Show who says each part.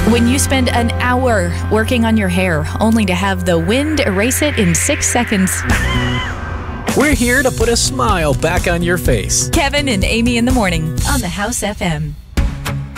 Speaker 1: When you spend an hour working on your hair, only to have the wind erase it in 6 seconds.
Speaker 2: We're here to put a smile back on your face.
Speaker 1: Kevin and Amy in the morning on the House FM.